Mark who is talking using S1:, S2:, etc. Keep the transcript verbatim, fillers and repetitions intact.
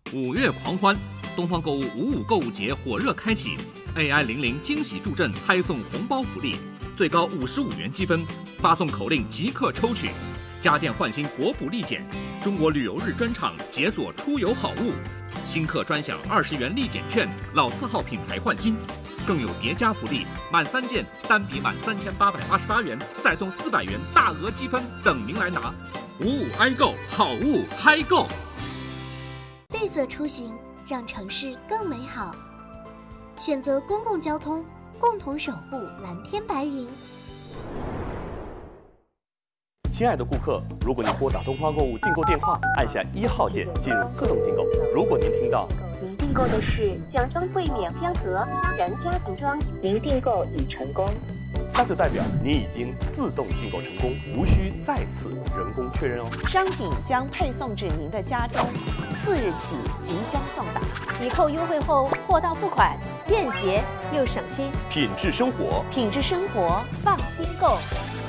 S1: 五月狂欢，东方购物五五购物节火热开启 ，A I 零零惊喜助阵，嗨送红包福利，最高五十五元积分，发送口令即刻抽取。家电换新国补立减，中国旅游日专场解锁出游好物，新客专享二十元立减券，老字号品牌换新。更有叠加福利，满三件单笔满三千八百八十八元，再送四百元大额积分等您来拿。五五 i 购，好物嗨购。
S2: 绿色出行让城市更美好，选择公共交通，共同守护蓝天白云。
S3: 亲爱的顾客，如果您拨打东方购物订购电话，按下一号键进入自动订购。如果您听到
S4: 您订购的是奖装柜免标盒家人家庭装，您订购已成功，
S3: 那就代表您已经自动订购成功，无需再次人工确认哦。
S5: 商品将配送至您的家中，四日起即将送达。
S6: 抵扣优惠后，货到付款，便捷又省心。
S3: 品质生活，
S5: 品质生活，放心购。